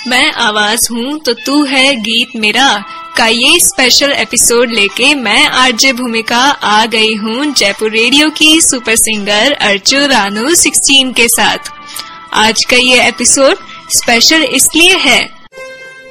मैं आवाज हूँ तो तू है गीत मेरा का ये स्पेशल एपिसोड लेके मैं आरजे भूमिका आ गई हूँ जयपुर रेडियो की सुपर सिंगर अर्चू रानू 16 के साथ। आज का ये एपिसोड स्पेशल इसलिए है